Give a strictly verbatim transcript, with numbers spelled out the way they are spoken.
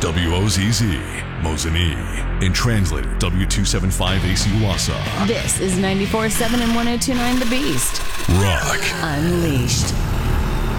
W O Z Z, Mosinee, and translator W two seventy-five A C Wausau. This is ninety-four point seven and one oh two point nine The Beast. Rock Unleashed.